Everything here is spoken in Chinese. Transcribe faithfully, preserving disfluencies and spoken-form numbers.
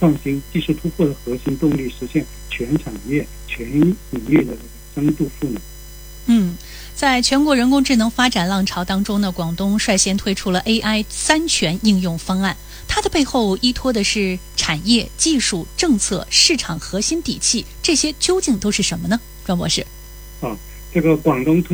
创新、技术突破的核心动力，实现全产业、全领域的深度赋能。 嗯，在全国人工智能发展浪潮当中呢，广东率先推出了 A I 三全应用方案，它的背后依托的是产业、技术、政策、市场核心底气，这些究竟都是什么呢？庄博士。 啊，这个广东推